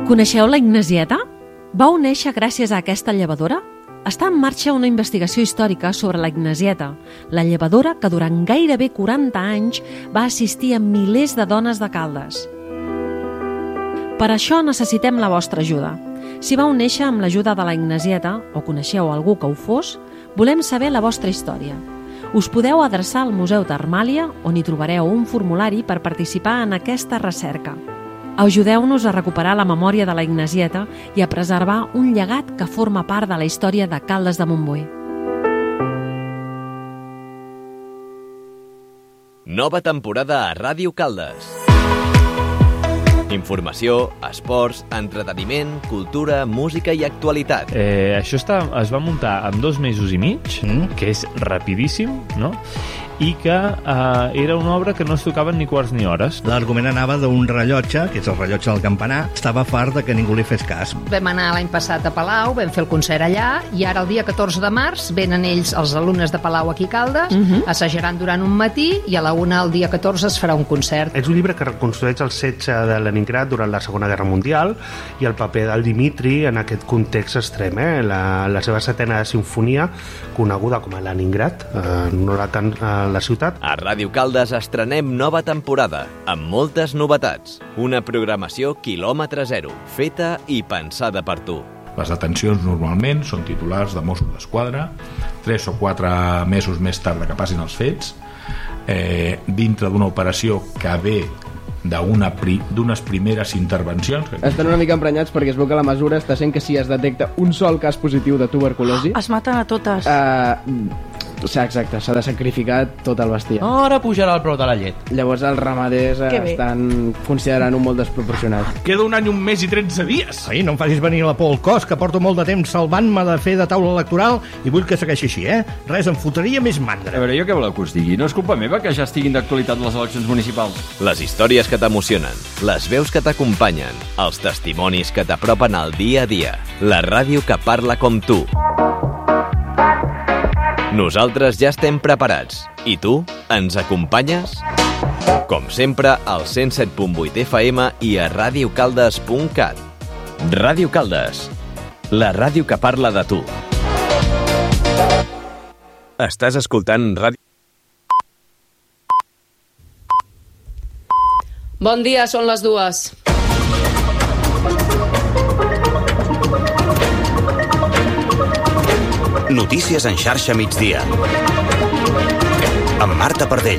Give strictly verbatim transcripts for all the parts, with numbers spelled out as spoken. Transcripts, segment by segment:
Coneixeu la Ignasieta? Vau néixer gràcies a aquesta llevadora? Està en marxa una investigació històrica sobre la Ignasieta, la llevadora que durant gairebé quaranta anys va assistir a milers de dones de Caldes. Per això necessitem la vostra ajuda. Si vau néixer amb l'ajuda de la Ignasieta, o coneixeu algú que ho fos, volem saber la vostra història. Us podeu adreçar al Museu Termàlia, on hi trobareu un formulari per participar en aquesta recerca. Ajudeu-nos a recuperar la memòria de la Ignasieta i a preservar un llegat que forma part de la història de Caldes de Montbui. Nova temporada a Ràdio Caldes. Informació, esports, entreteniment, cultura, música i actualitat. Eh, això està, es va muntar en dos mesos i mig, mm. que és rapidíssim, no? I que eh, era una obra que no es tocaven ni quarts ni hores. L'argument anava d'un rellotge, que és el rellotge del campanar, estava fart de que ningú li fes cas. Vam anar l'any passat a Palau, vam fer el concert allà, i ara el dia catorze de març venen ells, els alumnes de Palau aquí a Caldes, uh-huh. assajaran durant un matí i a la una el dia catorze es farà un concert. És un llibre que reconstrueix el setge de Leningrad durant la Segona Guerra Mundial i el paper del Dimitri en aquest context extrem. Eh? La, la seva setena sinfonia, coneguda com a Leningrad, eh, no la can, eh, la ciutat. A Ràdio Caldes estrenem nova temporada, amb moltes novetats. Una programació quilòmetre zero, feta i pensada per tu. Les detencions normalment són titulars de Mossos d'Esquadra, tres o quatre mesos més tard que passin els fets, eh, dintre d'una operació que ve d'unes pri, primeres intervencions. Estan una mica emprenyats perquè es veu que la mesura està sent que si es detecta un sol cas positiu de tuberculosi... Es maten a totes. Uh, Sí, exacte, s'ha de sacrificar tot el bestiar. Ara pujarà el preu de la llet. Llavors els ramaders estan considerant-ho molt desproporcionat. Queda un any, un mes i tretze dies. Ai, no em facis venir la por al cos, que porto molt de temps salvant-me de fer de taula electoral i vull que segueixi així, eh? Res, em fotria més mandra. A veure, jo què voleu que us digui? No és culpa meva que ja estiguin d'actualitat les eleccions municipals. Les històries que t'emocionen, les veus que t'acompanyen, els testimonis que t'apropen al dia a dia. La ràdio que parla com tu. Nosaltres ja estem preparats. I tu, ens acompanyes? Com sempre, al cent set punt vuit F M i a radiocaldes punt cat. Ràdio Caldes, la ràdio que parla de tu. Estàs escoltant ràdio... Bon dia, són les dues. Notícies en xarxa migdia. Amb Marta Pardell.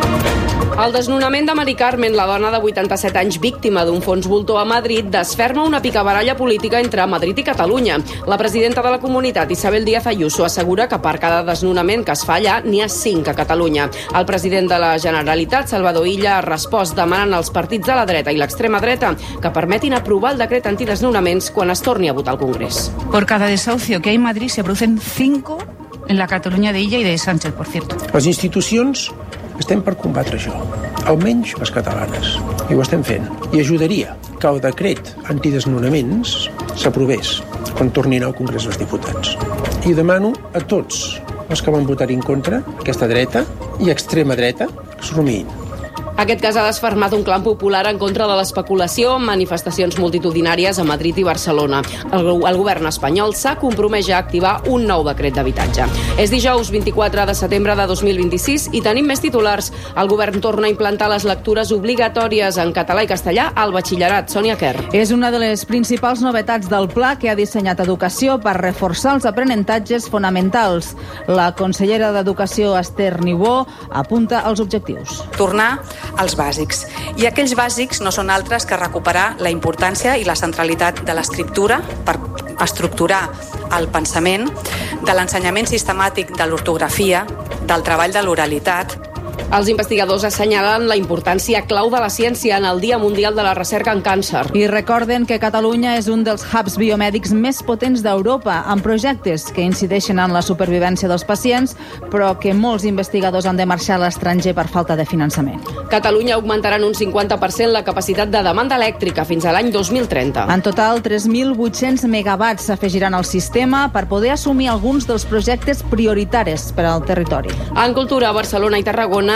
El desnonament de Mari Carmen, la dona de vuitanta-set anys víctima d'un fons voltor a Madrid, desferma una picabaralla política entre Madrid i Catalunya. La presidenta de la comunitat, Isabel Díaz Ayuso, assegura que per cada desnonament que es fa allà, n'hi ha cinc a Catalunya. El president de la Generalitat, Salvador Illa, ha respost demanant als partits de la dreta i l'extrema dreta que permetin aprovar el decret antidesnonaments quan es torni a votar al Congrés. Por cada desahucio que hay en Madrid se producen cinco en la Cataluña de Illa y de Sánchez, por cierto. Les institucions estem per combatre això, almenys les catalanes, i ho estem fent. I ajudaria que el decret antidesnonaments s'aprovés quan tornin al Congrés dels Diputats. I demano a tots els que van votar en contra, aquesta dreta i extrema dreta, que es rumiïn. Aquest cas ha desfermat un clam popular en contra de l'especulació amb manifestacions multitudinàries a Madrid i Barcelona. El, el govern espanyol s'ha compromès ja a activar un nou decret d'habitatge. És dijous vint-i-quatre de setembre de dos mil vint-i-sis i tenim més titulars. El govern torna a implantar les lectures obligatòries en català i castellà al batxillerat. Sònia Kerr. És una de les principals novetats del pla que ha dissenyat Educació per reforçar els aprenentatges fonamentals. La consellera d'Educació, Esther Niubó, apunta als objectius. Tornar als bàsics. I aquells bàsics no són altres que recuperar la importància i la centralitat de l'escriptura per estructurar el pensament, de l'ensenyament sistemàtic de l'ortografia, del treball de l'oralitat. Els investigadors assenyalen la importància clau de la ciència en el Dia Mundial de la Recerca en Càncer. I recorden que Catalunya és un dels hubs biomèdics més potents d'Europa, amb projectes que incideixen en la supervivència dels pacients, però que molts investigadors han de marxar a l'estranger per falta de finançament. Catalunya augmentarà en un cinquanta per cent la capacitat de demanda elèctrica fins a l'any dos mil trenta. En total, tres mil vuit-cents megawatts s'afegiran al sistema per poder assumir alguns dels projectes prioritaris per al territori. En cultura, Barcelona i Tarragona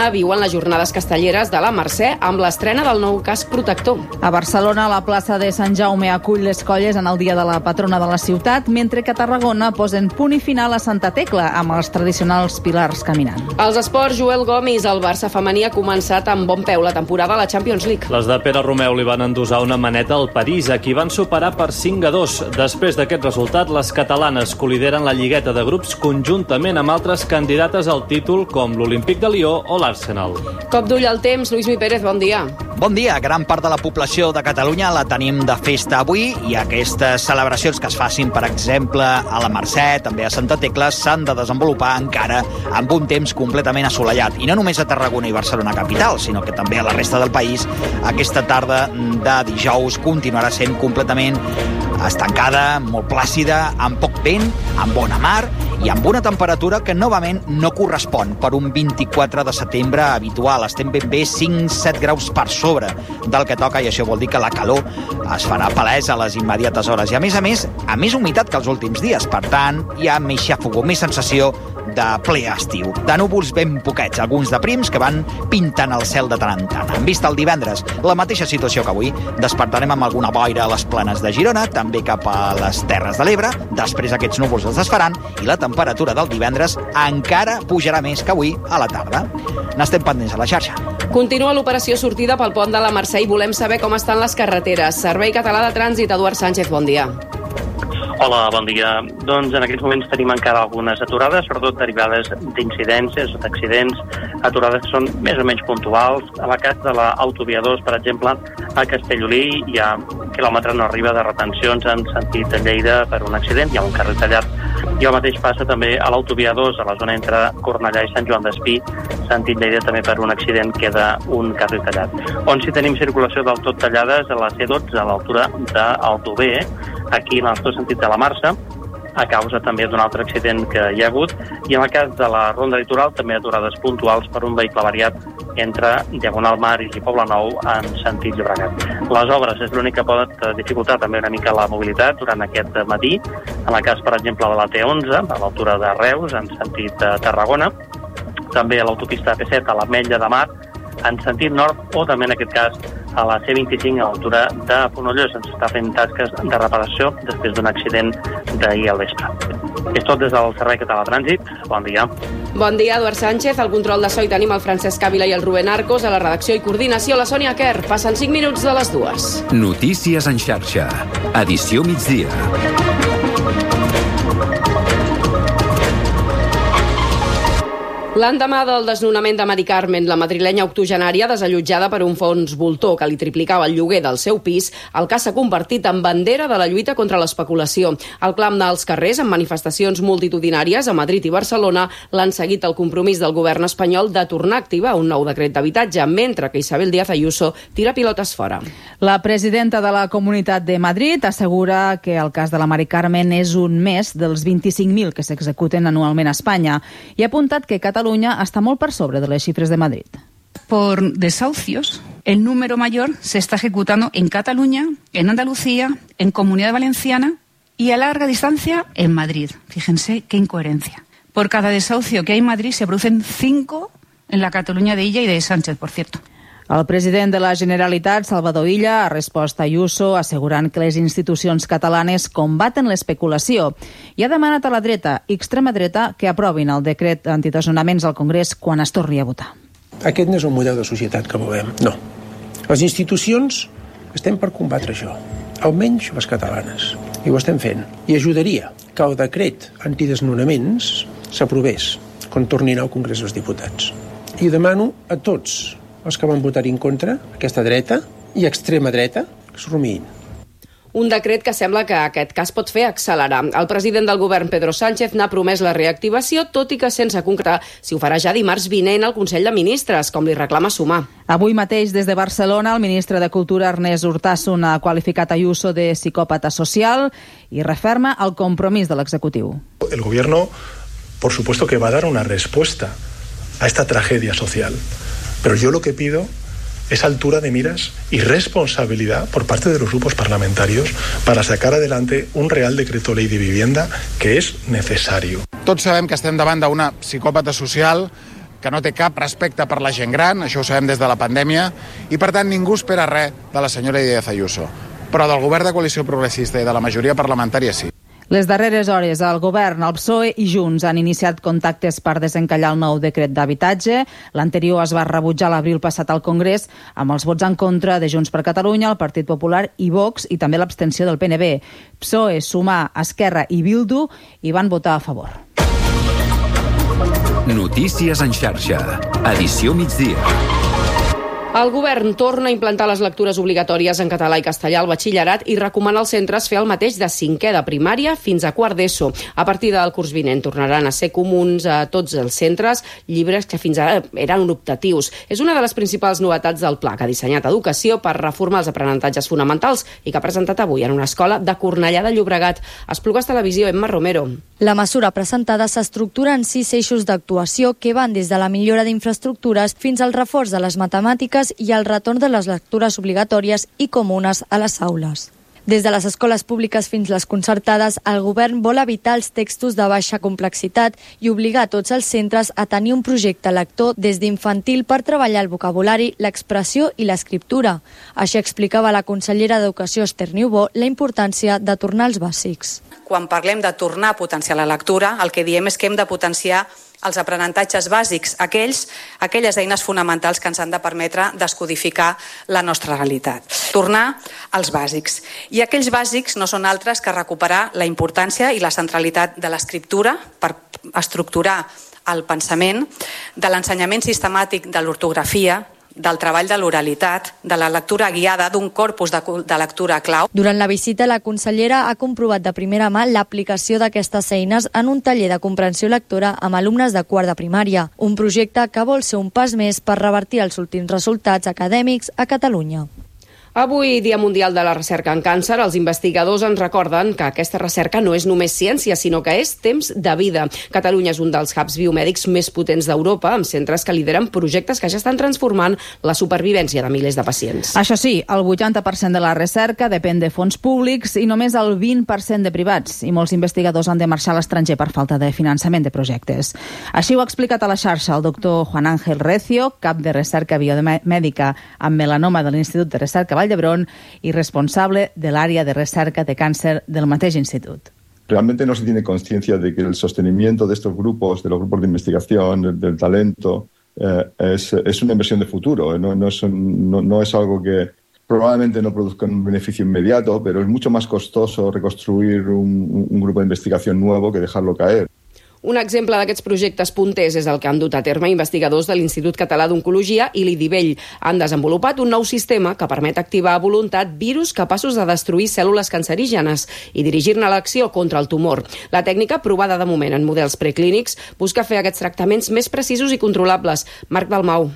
Barcelona viuen les jornades castelleres de la Mercè amb l'estrena del nou casc protector. A Barcelona, la plaça de Sant Jaume acull les colles en el dia de la patrona de la ciutat, mentre que a Tarragona posen punt i final a Santa Tecla amb els tradicionals pilars caminant. Als esports, Joel Gomis, el Barça femení ha començat amb bon peu la temporada a la Champions League. Les de Pere Romeu li van endosar una maneta al París, a qui van superar per cinc a dos. Després d'aquest resultat, les catalanes colideren la lligueta de grups conjuntament amb altres candidates al títol com l'Olímpic de Lió o l'Arsenal. Cop d'ull al temps, Lluís Mi Pérez, bon dia. Bon dia. Gran part de la població de Catalunya la tenim de festa avui i aquestes celebracions que es facin, per exemple, a la Mercè, també a Santa Tecla, s'han de desenvolupar encara amb un temps completament assolellat. I no només a Tarragona i Barcelona capital, sinó que també a la resta del país aquesta tarda de dijous continuarà sent completament estancada, molt plàcida, amb poc vent, amb bona mar i amb una temperatura que novament no correspon per un vint-i-quatre de setembre habitual. Estem ben bé cinc a set graus per sobre del que toca i això vol dir que la calor es farà palès a les immediates hores. I a més a més, a més humitat que els últims dies. Per tant, hi ha més xàfego, més sensació de ple estiu. De núvols ben poquets, alguns de prims que van pintant el cel de tant en tant. En vista el divendres, la mateixa situació que avui. Despertarem amb alguna boira a les planes de Girona, també cap a les Terres de l'Ebre. Després aquests núvols es desfaran i la temperatura del divendres encara pujarà més que avui a la tarda. N'estem pendents a la xarxa. Continua l'operació sortida pel pont de la Mercè i volem saber com estan les carreteres. Servei Català de Trànsit, Eduard Sánchez, bon dia. Hola, bon dia. Doncs en aquests moments tenim encara algunes aturades, sobretot derivades d'incidències, d'accidents, aturades que són més o menys puntuals. En el cas de l'autovia dos, per exemple, a Castellolí hi ha un quilòmetre no arriba de retencions en sentit de Lleida per un accident, hi ha un carril tallat. I el mateix passa també a l'autovia dos, a la zona entre Cornellà i Sant Joan d'Espí, sentit Lleida també per un accident queda un carril tallat. On sí tenim circulació del tot tallades a la C dotze, a l'altura d'Aldover, aquí en el nostre sentit de la Marsa, a causa també d'un altre accident que hi ha hagut, i en el cas de la Ronda Litoral també aturades puntuals per un vehicle variat entre Diagonal Mar i Poble Nou en sentit Llobregat. Les obres és l'únic que pot dificultar també una mica la mobilitat durant aquest matí, en el cas, per exemple, de la T onze, a l'altura de Reus, en sentit de Tarragona, també a l'autopista P set a l'Ametlla de Mar, en sentit nord, o també en aquest cas a la C vint-i-cinc a l'altura de Fonollosa. Ens està fent tasques de reparació després d'un accident d'ahir al vespre. És tot des del Servei Català de Trànsit. Bon dia. Bon dia, Eduard Sánchez. Al control de so hi tenim el Francesc Ávila i el Rubén Arcos. A la redacció i coordinació la Sònia Kerr. Passen cinc minuts de les dues. Notícies en xarxa. Edició migdia. L'endemà del desnonament de Mari Carmen, la madrilenya octogenària desallotjada per un fons voltor que li triplicava el lloguer del seu pis, el cas s'ha convertit en bandera de la lluita contra l'especulació. El clam dels carrers, amb manifestacions multitudinàries a Madrid i Barcelona, l'han seguit el compromís del govern espanyol de tornar a activar un nou decret d'habitatge, mentre que Isabel Díaz Ayuso tira pilotes fora. La presidenta de la Comunitat de Madrid assegura que el cas de la Mari Carmen és un més dels vint-i-cinc mil que s'executen anualment a Espanya i ha apuntat que Catalunya está muy por sobre de las cifras de Madrid. Por desahucios, el número mayor se está ejecutando en Cataluña, en Andalucía, en Comunidad Valenciana y a larga distancia en Madrid. Fíjense qué incoherencia. Por cada desahucio que hay en Madrid se producen cinco en la Cataluña de Illa y de Sánchez, por cierto. El president de la Generalitat, Salvador Illa, ha respost a Ayuso assegurant que les institucions catalanes combaten l'especulació i ha demanat a la dreta i extrema dreta que aprovin el decret antidesnonaments al Congrés quan es torni a votar. Aquest no és un model de societat que volem, no. Les institucions estem per combatre això, almenys les catalanes, i ho estem fent. I ajudaria que el decret antidesnonaments s'aprovés quan tornin al Congrés dels Diputats. I demano a tots els que van votar en contra, aquesta dreta i extrema dreta, que s'ho rumiïn. Un decret que sembla que aquest cas pot fer accelerar. El president del govern, Pedro Sánchez, n'ha promès la reactivació, tot i que sense concretar si ho farà ja dimarts vinent al Consell de Ministres, com li reclama Sumar. Avui mateix, des de Barcelona, el ministre de Cultura, Ernest Urtasun, ha qualificat Ayuso de psicòpata social i referma el compromís de l'executiu. El gobierno, por supuesto que va a dar una respuesta a esta tragedia social. Pero yo lo que pido es altura de miras y responsabilidad por parte de los grupos parlamentarios para sacar adelante un Real Decreto Ley de Vivienda que és necessari. Tots sabem que estem davant d'una psicòpata social que no té cap respecte per la gent gran, això ho sabem des de la pandèmia, i per tant ningú espera res de la senyora Díaz Ayuso. Però del govern de coalició progressista i de la majoria parlamentària sí. Les darreres hores, el govern, el P S O E i Junts han iniciat contactes per desencallar el nou decret d'habitatge. L'anterior es va rebutjar l'abril passat al Congrés amb els vots en contra de Junts per Catalunya, el Partit Popular i Vox i també l'abstenció del P N B. P S O E, Sumar, Esquerra i Bildu hi van votar a favor. Notícies en xarxa. Edició migdia. El govern torna a implantar les lectures obligatòries en català i castellà al batxillerat i recomana als centres fer el mateix de cinquè de primària fins a quart d'ESO. A partir del curs vinent tornaran a ser comuns a tots els centres llibres que fins ara eren optatius. És una de les principals novetats del pla que ha dissenyat Educació per reformar els aprenentatges fonamentals i que ha presentat avui en una escola de Cornellà de Llobregat. Esplugues Televisió, Emma Romero. La mesura presentada s'estructura en sis eixos d'actuació que van des de la millora d'infraestructures fins al reforç de les matemàtiques i el retorn de les lectures obligatòries i comunes a les aules. Des de les escoles públiques fins les concertades, el govern vol evitar els textos de baixa complexitat i obligar tots els centres a tenir un projecte lector des d'infantil per treballar el vocabulari, l'expressió i l'escriptura. Així explicava la consellera d'Educació, Esther Niubó, la importància de tornar als bàsics. Quan parlem de tornar a potenciar la lectura, el que diem és que hem de potenciar els aprenentatges bàsics, aquells, aquelles eines fonamentals que ens han de permetre descodificar la nostra realitat. Tornar als bàsics. I aquells bàsics no són altres que recuperar la importància i la centralitat de l'escriptura per estructurar el pensament, de l'ensenyament sistemàtic de l'ortografia, del treball de l'oralitat, de la lectura guiada, d'un corpus de, de lectura clau. Durant la visita, la consellera ha comprovat de primera mà l'aplicació d'aquestes eines en un taller de comprensió lectora amb alumnes de quart de primària, un projecte que vol ser un pas més per revertir els últims resultats acadèmics a Catalunya. Avui, Dia Mundial de la Recerca en Càncer, els investigadors ens recorden que aquesta recerca no és només ciència, sinó que és temps de vida. Catalunya és un dels hubs biomèdics més potents d'Europa, amb centres que lideren projectes que ja estan transformant la supervivència de milers de pacients. Això sí, el vuitanta per cent de la recerca depèn de fons públics i només el vint per cent de privats, i molts investigadors han de marxar a l'estranger per falta de finançament de projectes. Així ho ha explicat a la xarxa el doctor Juan Ángel Recio, cap de recerca biomèdica amb melanoma de l'Institut de Recerca d'Hebron y responsable del área de recerca de cáncer del mateix institut. Realmente no se tiene conciencia de que el sostenimiento de estos grupos, de los grupos de investigación, del, del talento, eh, es, es una inversión de futuro. No, no, es un, no, no es algo que probablemente no produzca un beneficio inmediato, pero es mucho más costoso reconstruir un, un grupo de investigación nuevo que dejarlo caer. Un exemple d'aquests projectes punters és el que han dut a terme investigadors de l'Institut Català d'Oncologia i l'I D I Vell. Han desenvolupat un nou sistema que permet activar a voluntat virus capaços de destruir cèl·lules cancerígenes i dirigir-ne l'acció contra el tumor. La tècnica, provada de moment en models preclínics, busca fer aquests tractaments més precisos i controlables. Marc Dalmau.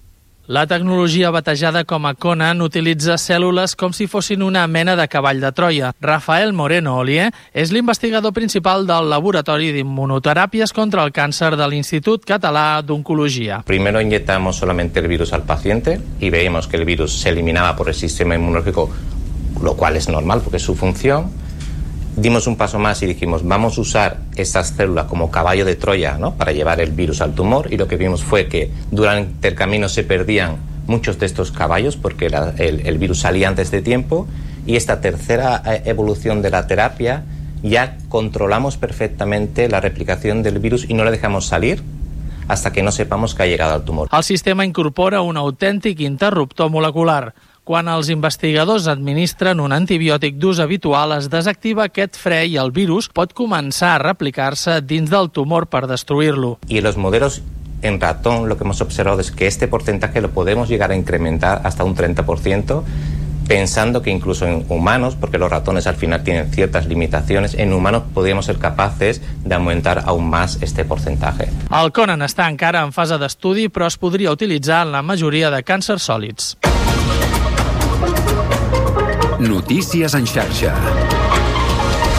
La tecnologia batejada com a Conan utilitza cèl·lules com si fossin una mena de cavall de Troia. Rafael Moreno Olier és l'investigador principal del Laboratori d'Inmunoteràpies contra el Càncer de l'Institut Català d'Oncologia. Primero inyectamos solamente el virus al paciente y veíamos que el virus se eliminaba por el sistema inmunológico, lo cual es normal porque es su función. Dimos un paso más y dijimos, vamos a usar estas células como caballo de Troya, ¿no?, para llevar el virus al tumor, y lo que vimos fue que durante el camino se perdían muchos de estos caballos porque la, el, el virus salía antes de tiempo, y esta tercera evolución de la terapia ya controlamos perfectamente la replicación del virus y no la dejamos salir hasta que no sepamos que ha llegado al tumor. El sistema incorpora un autèntic interruptor molecular. Quan els investigadors administren un antibiòtic d'ús habitual, es desactiva aquest fre i el virus pot començar a replicar-se dins del tumor per destruir-lo. Y en los modelos en ratón lo que hemos observado es que este porcentaje lo podemos llegar a incrementar hasta un treinta por ciento, pensando que incluso en humanos, porque los ratones al final tienen ciertas limitaciones, en humanos podríamos ser capaces de aumentar aún más este porcentaje. El Conan està encara en fase d'estudi, però es podria utilitzar en la majoria de càncers sòlids. Notícies en xarxa.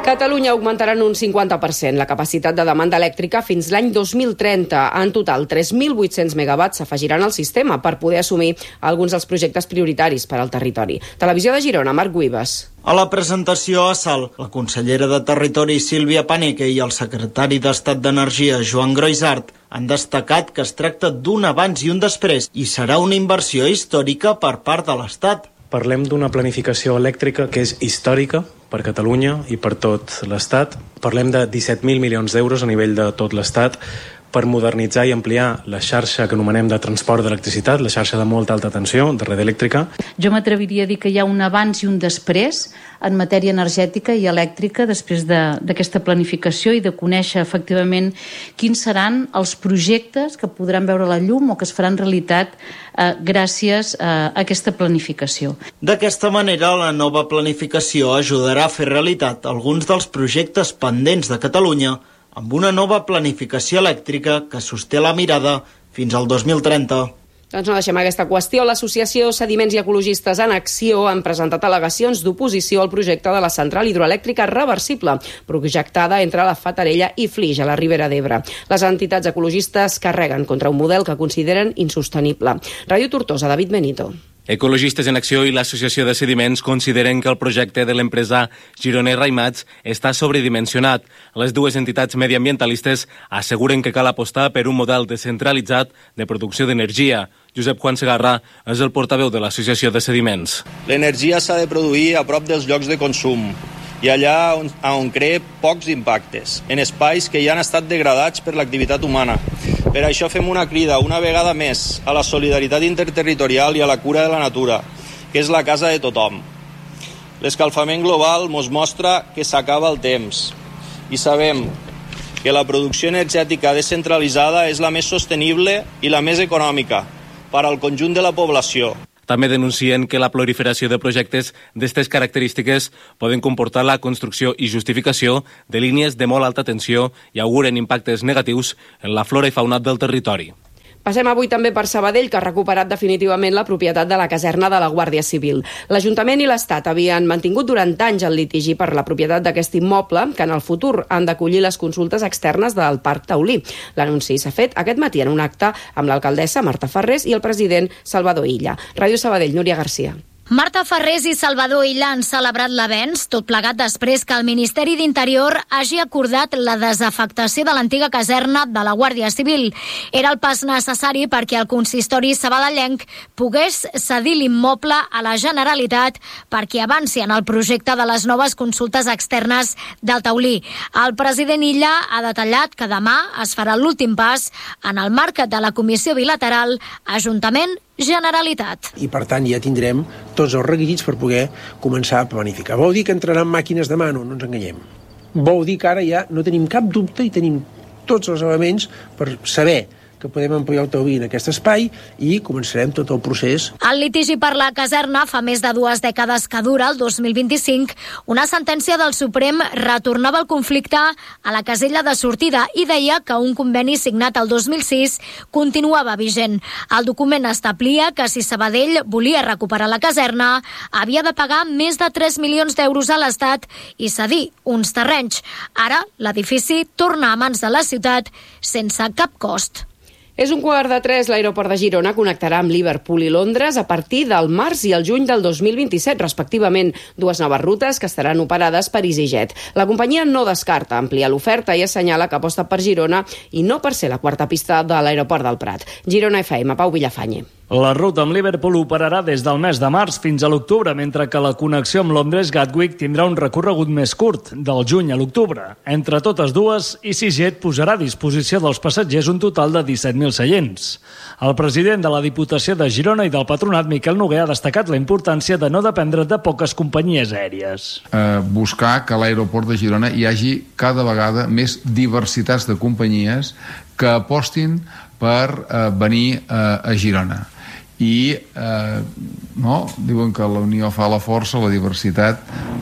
Catalunya augmentarà en un cinquanta per cent la capacitat de demanda elèctrica fins l'any dos mil trenta. En total, tres mil vuit-cents megawatts s'afegiran al sistema per poder assumir alguns dels projectes prioritaris per al territori. Televisió de Girona, Marc Guibas. A la presentació a Salt, la consellera de Territori Sílvia Paneque i el secretari d'Estat d'Energia Joan Groisart han destacat que es tracta d'un abans i un després i serà una inversió històrica per part de l'Estat. Parlem d'una planificació elèctrica que és històrica per Catalunya i per tot l'Estat. Parlem de disset mil milions d'euros a nivell de tot l'Estat per modernitzar i ampliar la xarxa que anomenem de transport d'electricitat, la xarxa de molta alta tensió, de red elèctrica. Jo m'atreviria a dir que hi ha un abans i un després en matèria energètica i elèctrica després d'aquesta de, planificació i de conèixer efectivament quins seran els projectes que podran veure la llum o que es faran realitat eh, gràcies a aquesta planificació. D'aquesta manera, la nova planificació ajudarà a fer realitat alguns dels projectes pendents de Catalunya amb una nova planificació elèctrica que sosté la mirada fins al dos mil trenta. Doncs no deixem aquesta qüestió. L'associació Sediments i Ecologistes en Acció han presentat al·legacions d'oposició al projecte de la central hidroelèctrica reversible, projectada entre la Fatarella i Flix, a la Ribera d'Ebre. Les entitats ecologistes carreguen contra un model que consideren insostenible. Ràdio Tortosa, David Benito. Ecologistes en Acció i l'Associació de Sediments consideren que el projecte de l'empresa Gironès Raimats està sobredimensionat. Les dues entitats mediambientalistes asseguren que cal apostar per un model descentralitzat de producció d'energia. Josep Juan Segarra és el portaveu de l'Associació de Sediments. L'energia s'ha de produir a prop dels llocs de consum i allà on, on crea pocs impactes, en espais que ja han estat degradats per l'activitat humana. Per això fem una crida, una vegada més, a la solidaritat interterritorial i a la cura de la natura, que és la casa de tothom. L'escalfament global ens mostra que s'acaba el temps i sabem que la producció energètica descentralitzada és la més sostenible i la més econòmica per al conjunt de la població. També denuncien que la proliferació de projectes d'aquestes característiques poden comportar la construcció i justificació de línies de molt alta tensió i auguren impactes negatius en la flora i fauna del territori. Passem avui també per Sabadell, que ha recuperat definitivament la propietat de la caserna de la Guàrdia Civil. L'Ajuntament i l'Estat havien mantingut durant anys el litigi per la propietat d'aquest immoble, que en el futur han d'acollir les consultes externes del Parc Taulí. L'anunci s'ha fet aquest matí en un acte amb l'alcaldessa Marta Farrés i el president Salvador Illa. Ràdio Sabadell, Núria Garcia. Marta Farrés i Salvador Illa han celebrat l'avenç, tot plegat després que el Ministeri d'Interior hagi acordat la desafectació de l'antiga caserna de la Guàrdia Civil. Era el pas necessari perquè el consistori sabadellenc pogués cedir l'immoble a la Generalitat perquè avanci en el projecte de les noves consultes externes del Taulí. El president Illa ha detallat que demà es farà l'últim pas en el marc de la comissió bilateral Ajuntament Generalitat. I per tant ja tindrem tots els requisits per poder començar a planificar. Vol dir que entraran màquines demà? No, no ens enganyem. Vol dir que ara ja no tenim cap dubte i tenim tots els elements per saber que podem ampliar el Taulí en aquest espai i començarem tot el procés. El litigi per la caserna fa més de dues dècades que dura, el dos mil vint-i-cinc. Una sentència del Suprem retornava el conflicte a la casella de sortida i deia que un conveni signat el dos mil sis continuava vigent. El document establia que si Sabadell volia recuperar la caserna havia de pagar més de tres milions d'euros a l'Estat i cedir uns terrenys. Ara l'edifici torna a mans de la ciutat sense cap cost. És un quart de tres. L'aeroport de Girona connectarà amb Liverpool i Londres a partir del març i el juny del dos mil vint-i-set, respectivament, dues noves rutes que estaran operades per EasyJet. La companyia no descarta ampliar l'oferta i assenyala que aposta per Girona i no per ser la quarta pista de l'aeroport del Prat. Girona F M, Pau Villafañe. La ruta amb Liverpool operarà des del mes de març fins a l'octubre, mentre que la connexió amb Londres Gatwick tindrà un recorregut més curt, del juny a l'octubre. Entre totes dues, EasyJet posarà a disposició dels passatgers un total de disset mil seients. El president de la Diputació de Girona i del Patronat, Miquel Noguer, ha destacat la importància de no dependre de poques companyies aèries. Eh, buscar que a l'aeroport de Girona hi hagi cada vegada més diversitats de companyies que apostin per eh, venir eh, a Girona. I eh, no, diuen que la unió fa la força, la diversitat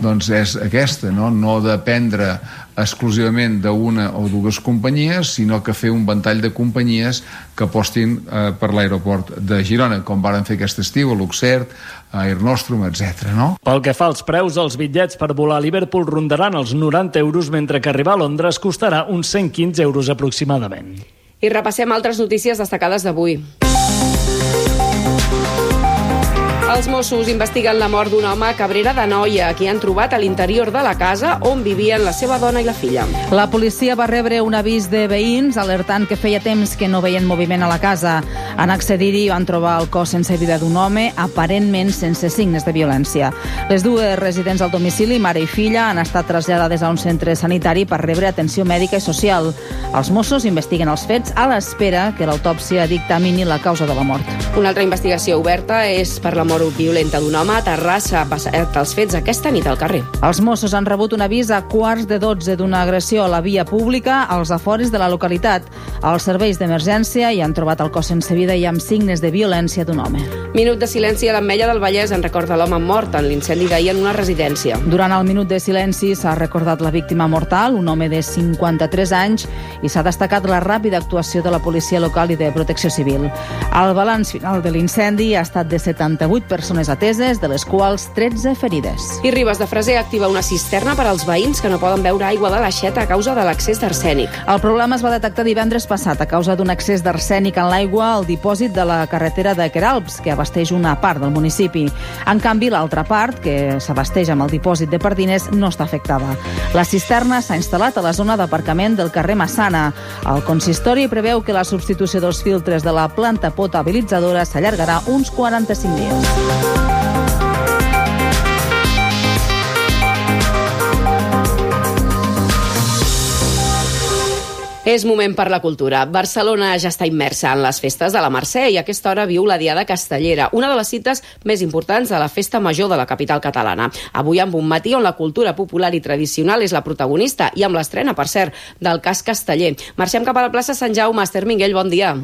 doncs és aquesta, no, no dependre exclusivament d'una o dues companyies, sinó que fer un ventall de companyies que apostin eh, per l'aeroport de Girona, com varen fer aquest estiu a Luxert, a Air Nostrum, etcètera. No? Pel que fa als preus, els bitllets per volar a Liverpool rondaran els noranta euros, mentre que arribar a Londres costarà uns cent quinze euros aproximadament. I repassem altres notícies destacades d'avui. Els Mossos investiguen la mort d'un home a Cabrera d'Anoia, qui han trobat a l'interior de la casa on vivien la seva dona i la filla. La policia va rebre un avís de veïns alertant que feia temps que no veien moviment a la casa. En accedir-hi van trobar el cos sense vida d'un home, aparentment sense signes de violència. Les dues residents al domicili, mare i filla, han estat traslladades a un centre sanitari per rebre atenció mèdica i social. Els Mossos investiguen els fets a l'espera que l'autòpsia dictamini la causa de la mort. Una altra investigació oberta és per la mort violenta d'un home a Terrassa, passat els fets aquesta nit al carrer. Els Mossos han rebut un avís a quarts de dotze d'una agressió a la via pública als afores de la localitat. Els serveis d'emergència hi han trobat el cos sense vida i amb signes de violència d'un home. Minut de silenci a l'Ametlla del Vallès en record de l'home mort en l'incendi d'ahir en una residència. Durant el minut de silenci s'ha recordat la víctima mortal, un home de cinquanta-tres anys, i s'ha destacat la ràpida actuació de la policia local i de protecció civil. El balanç final de l'incendi ha estat de setanta-vuit persones ateses, de les quals tretze ferides. I Ribes de Freser activa una cisterna per als veïns que no poden beure aigua de l'aixeta a causa de l'accés d'arsènic. El problema es va detectar divendres passat a causa d'un excés d'arsènic en l'aigua al dipòsit de la carretera de Queralbs, que abasteix una part del municipi. En canvi, l'altra part, que s'abasteix amb el dipòsit de Pardines, no està afectada. La cisterna s'ha instal·lat a la zona d'aparcament del carrer Massana. El consistori preveu que la substitució dels filtres de la planta potabilitzadora s'allargarà uns quaranta-cinc dies. És moment per la cultura. Barcelona ja està immersa en les festes de la Mercè i a aquesta hora viu la Diada Castellera, una de les cites més importants de la festa major de la capital catalana. Avui amb un matí on la cultura popular i tradicional és la protagonista i amb l'estrena, per cert, del Cas Casteller. Marxem cap a la plaça Sant Jaume. Esther Minguell, bon dia.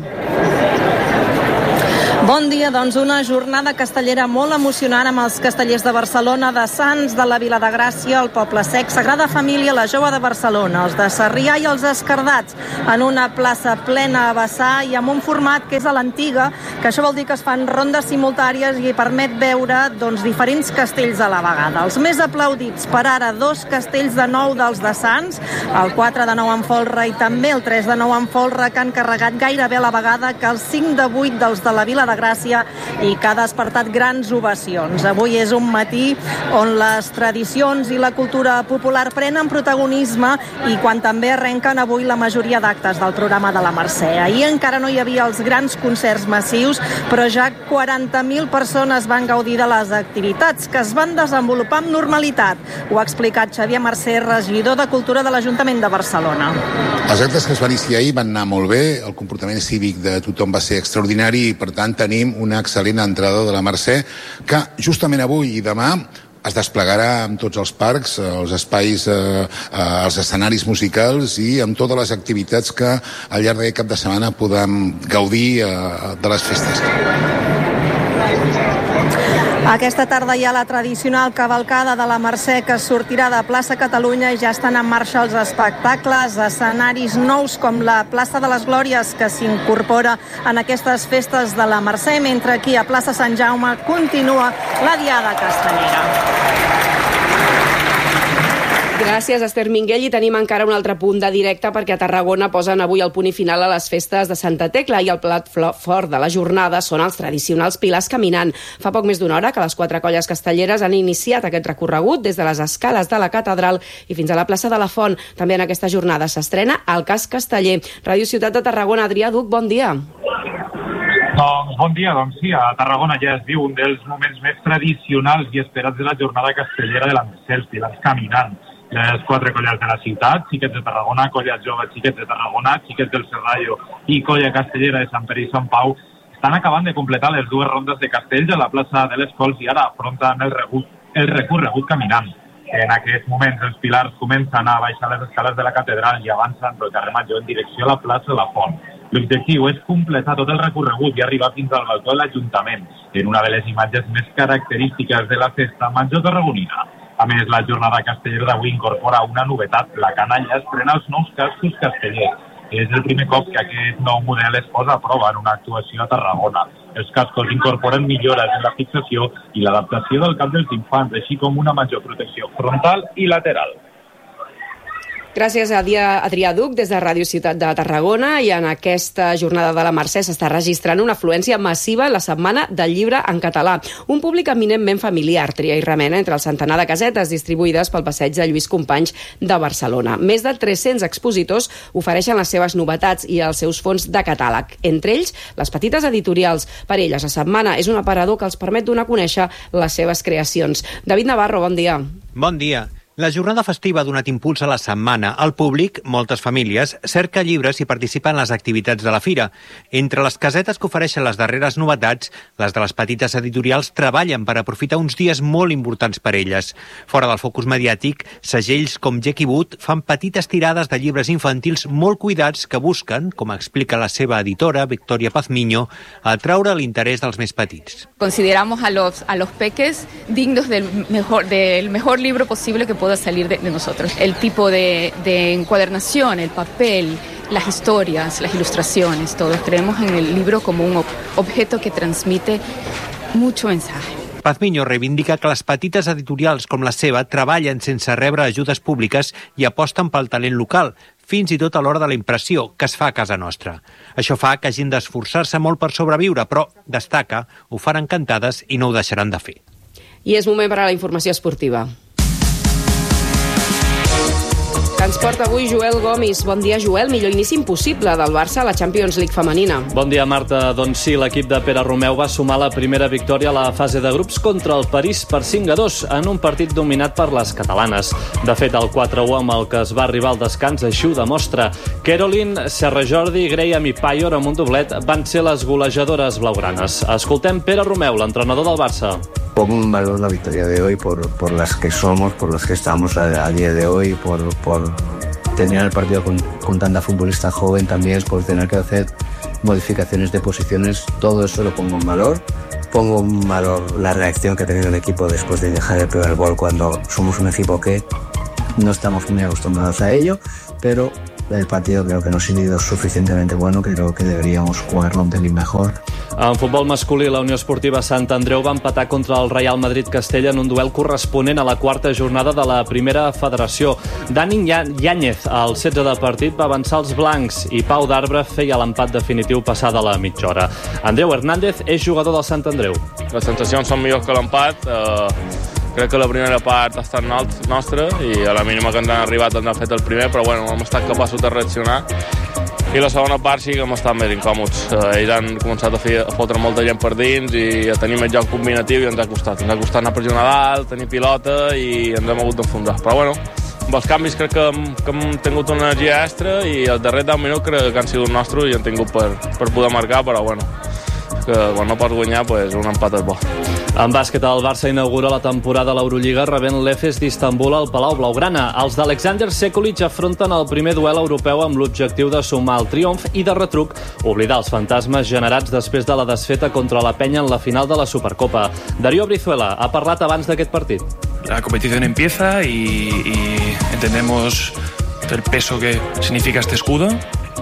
Bon dia, doncs una jornada castellera molt emocionant amb els castellers de Barcelona, de Sants, de la Vila de Gràcia, el Poble Sec, Sagrada Família, la Jove de Barcelona, els de Sarrià i els Escardats, en una plaça plena a vessar i amb un format que és a l'antiga, que això vol dir que es fan rondes simultànies i permet veure doncs, diferents castells a la vegada. Els més aplaudits per ara, dos castells de nou dels de Sants, el quatre de nou en folre i també el tres de nou en folre, que han carregat gairebé a la vegada que els cinc de vuit dels de la Vila de Gràcia i que ha despertat grans ovacions. Avui és un matí on les tradicions i la cultura popular prenen protagonisme i quan també arrenquen avui la majoria d'actes del programa de la Mercè. Ahir encara no hi havia els grans concerts massius, però ja quaranta mil persones van gaudir de les activitats que es van desenvolupar amb normalitat. Ho ha explicat Xavier Mercè, regidor de Cultura de l'Ajuntament de Barcelona. Els actes que es van iniciar ahir van anar molt bé, el comportament cívic de tothom va ser extraordinari i per tant tenim una excel·lent entrada de la Mercè que justament avui i demà es desplegarà en tots els parcs, els espais, eh, els escenaris musicals i amb totes les activitats que al llarg d'aquest cap de setmana podem gaudir eh, de les festes. Aquesta tarda hi ha la tradicional cavalcada de la Mercè que sortirà de plaça Catalunya i ja estan en marxa els espectacles, escenaris nous com la plaça de les Glòries que s'incorpora en aquestes festes de la Mercè, mentre aquí a plaça Sant Jaume continua la Diada Castellera. Gràcies, Esther Minguell. I tenim encara un altre punt de directe perquè a Tarragona posen avui el punt i final a les festes de Santa Tecla i el plat fort de la jornada són els tradicionals pilars caminant. Fa poc més d'una hora que les quatre colles castelleres han iniciat aquest recorregut des de les escales de la catedral i fins a la plaça de la Font. També en aquesta jornada s'estrena el Cas Casteller. Ràdio Ciutat de Tarragona, Adrià Duc, bon dia. Doncs bon dia, doncs sí, a Tarragona ja es viu un dels moments més tradicionals i esperats de la jornada castellera de la Mercè, els pilars caminant. Les quatre colles de la ciutat, Xiquets de Tarragona, Colla Jove, Xiquets de Tarragona, Xiquets del Serrallo i Colla Castellera de Sant Pere i Sant Pau, estan acabant de completar les dues rondes de castells a la plaça de les Cols i ara afronten el, el recorregut caminant. En aquests moments els pilars comencen a baixar les escales de la catedral i avancen pel carrer Major en direcció a la plaça de la Font. L'objectiu és completar tot el recorregut i arribar fins al balcó de l'Ajuntament, en una de les imatges més característiques de la festa major tarragonina. A més, la jornada castellera d'avui incorpora una novetat. La canalla estrena els nous cascos castellers. És el primer cop que aquest nou model es posa a prova en una actuació a Tarragona. Els cascos incorporen millores en la fixació i l'adaptació del cap dels infants, així com una major protecció frontal i lateral. Gràcies a Adrià Duc des de Ràdio Ciutat de Tarragona, i en aquesta jornada de la Mercè s'està registrant una afluència massiva en la Setmana del Llibre en Català. Un públic eminentment familiar tria i remena entre el centenar de casetes distribuïdes pel passeig de Lluís Companys de Barcelona. Més de tres-cents expositors ofereixen les seves novetats i els seus fons de catàleg. Entre ells, les petites editorials. Per elles, la setmana és un aparador que els permet donar a conèixer les seves creacions. David Navarro, bon dia. Bon dia. La jornada festiva ha donat impuls a la setmana. El públic, moltes famílies, cerca llibres i participa en les activitats de la fira. Entre les casetes que ofereixen les darreres novetats, les de les petites editorials treballen per aprofitar uns dies molt importants per elles. Fora del focus mediàtic, segells com Jackie Wood fan petites tirades de llibres infantils molt cuidats que busquen, com explica la seva editora, Victoria Pazmiño, atraure l'interès dels més petits. Consideramos a los, a los peques dignos del mejor, del mejor libro posible que pueda salir de, de nosotros. El tipo de, de encuadernación, el papel, las historias, las ilustraciones, todos creemos en el libro como un ob- objeto que transmite mucho mensaje. Pazmiño reivindica que les petites editorials com la seva treballen sense rebre ajudes públiques i aposten pel talent local, fins i tot a l'hora de la impressió, que es fa a casa nostra. Això fa que hagin d'esforçar-se molt per sobreviure, però, destaca, ho fan encantades i no ho deixaran de fer. I és moment per a la informació esportiva. Que ens porta avui Joel Gomis. Bon dia, Joel. Millor inici impossible del Barça a la Champions League femenina. Bon dia, Marta. Doncs sí, l'equip de Pere Romeu va sumar la primera victòria a la fase de grups contra el París per cinc a dos en un partit dominat per les catalanes. De fet, el quatre a u amb el que es va arribar al descans així ho demostra. Caroline, Serra Jordi, Graham i Payor amb un doblet van ser les golejadores blaugranes. Escoltem Pere Romeu, l'entrenador del Barça. Pongo en valor la victoria de hoy por, por las que somos, por las que estamos a, a día de hoy, por, por tener el partido con, con tanta futbolista joven también, por tener que hacer modificaciones de posiciones. Todo eso lo pongo en valor. Pongo en valor la reacción que ha tenido el equipo después de dejar el primer gol, cuando somos un equipo que no estamos muy acostumbrados a ello, pero el partido creo que no ha sido suficientemente bueno, creo que deberíamos jugarlo un pelín mejor. En futbol masculí, la Unió Esportiva Sant Andreu va empatar contra el Real Madrid-Castella en un duel corresponent a la quarta jornada de la primera federació. Dani Yáñez, al setze de partit, va avançar els blancs i Pau d'Arbre feia l'empat definitiu passada la mitja hora. Andreu Hernández és jugador del Sant Andreu. Les sensacions són millors que l'empat. Eh, crec que la primera part ha estat nostra i a la mínima que ens han arribat ens han fet el primer, però bueno, hem estat capaços de reaccionar. I la segona part sí que hem estat més incòmodes. Eh, ells han començat a, fer, a fotre molta gent per dins i a tenir més joc combinatiu i ens ha costat. Ens ha costat anar per jugar a dalt, tenir pilota i ens hem hagut d'enfonsar. Però bueno, amb els canvis crec que hem, que hem tingut una energia extra i els darrers deu minuts crec que han sigut nostres i han tingut per, per poder marcar, però bueno, que quan no pots guanyar, pues, un empat és bo. En bàsquet, el Barça inaugura la temporada a l'Eurolliga rebent l'Efes d'Istanbul al Palau Blaugrana. Els d'Alexander Sekulic afronten el primer duel europeu amb l'objectiu de sumar el triomf i de retruc oblidar els fantasmes generats després de la desfeta contra la Penya en la final de la Supercopa. Darío Brizuela ha parlat abans d'aquest partit. La competición empieza y, y entendemos el peso que significa este escudo.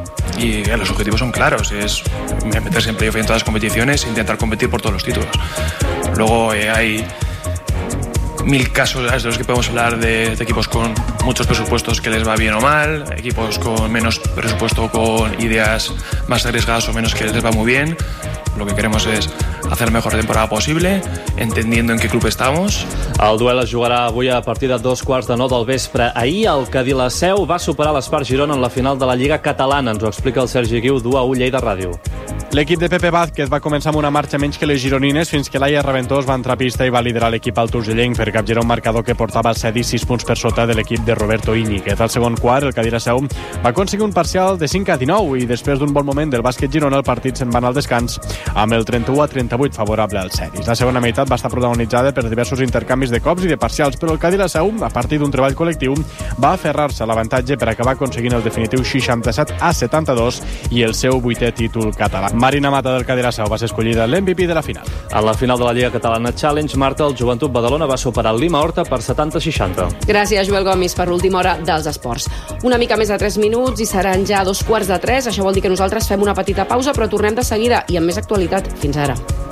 Y eh, los objetivos son claros, es meterse en playoff en todas las competiciones e intentar competir por todos los títulos. Luego eh, hay mil casos de los que podemos hablar de, de equipos con muchos presupuestos que les va bien o mal, equipos con menos presupuesto, con ideas más arriesgadas o menos que les va muy bien. Lo que queremos es hacer la mejor temporada posible, entendiendo en qué club estamos. El duel es jugarà avui a partir de dos quarts de nou del vespre. Ahir el Cadí-la-Seu va superar l'Espart Girona en la final de la Lliga Catalana. Ens ho explica el Sergi Guiu, d'U a U Lleida Ràdio. L'equip de Pepe Vázquez va començar amb una marxa menys que les gironines fins que Laia Raventós va entrar a pista i va liderar l'equip al Turgellenc per capgirar un marcador que portava set i sis punts per sota de l'equip de Roberto Íñiguez. Al segon quart, el Cadí-la-Seu va aconseguir un parcial de cinc a dinou i després d'un bon moment del bàsquet Girona el partit se'n va anar al descans amb el trenta-u a trenta-vuit favorable als seris. La segona meitat va estar protagonitzada per diversos intercanvis de cops i de parcials, però el Cadí-la-Seu, a partir d'un treball col·lectiu, va aferrar-se a l'avantatge per acabar aconseguint el definitiu seixanta-set a setanta-dos i el seu vuitè títol català. Marina Mata del Cadirassau va ser escollida l'M V P de la final. En la final de la Lliga Catalana Challenge, Marta, el Joventut Badalona va superar el Lima Horta per setanta a seixanta. Gràcies, Joel Gomis, per l'última hora dels esports. Una mica més de tres minuts i seran ja dos quarts de tres. Això vol dir que nosaltres fem una petita pausa, però tornem de seguida i amb més actualitat. Fins ara.